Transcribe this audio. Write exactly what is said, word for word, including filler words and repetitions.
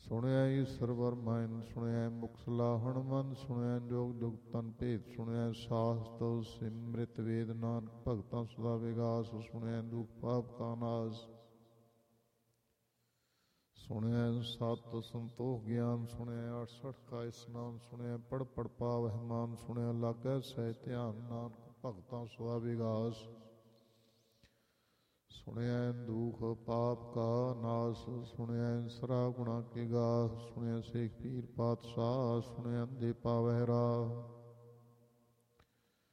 ਸੁਣਿਆ ਈਸਰ ਵਰਮਾਇਨ ਸੁਣਿਆ ਮੁਖ ਸਲਾਹਣ ਮਨ ਸੁਣਿਆ ਜੋਗ ਜੁਗ ਤਨ ਭੇਦ ਸੁਣਿਆ ਸਾਸਤ ਸਿਮ੍ਰਿਤ ਵੇਦ ਨਾਨਕ ਭਗਤਾਂ ਸਦਾ ਵਿਗਾਸ ਸੁਣਿਆ ਦੁਖ ਪਾਪ ਕਾ ਨਾਸ ਸੁਣਿਆ ਸਤ ਸੰਤੋਖ ਗਿਆਨ ਸੁਣਿਆ ਅਠਸਠ ਕਾ ਇਸਨਾਨ ਸੁਣਿਆ ਪੜ ਪੜ ਪਾਵਹਿ ਮਾਨ ਸੁਣਿਆ ਲਾਗੈ ਸਹਿ ਧਿਆਨ ਨਾਨਕ ਭਗਤਾਂ ਸਦਾ ਵਿਗਾਸ ਸੁਣਿਆ ਦੁਖ ਪਾਪ ਕਾ ਨਾਸ ਸੁਣਿਆ ਸਰਾ ਗੁਣਾ ਕੇ ਗਾਸ ਸੁਣਿਆ ਸੇਖ ਪੀਰ ਪਾਤਸ਼ਾਹ ਸੁਣਿਆ ਅੰਧੇ ਪਾਵਹਿ ਰਾਹ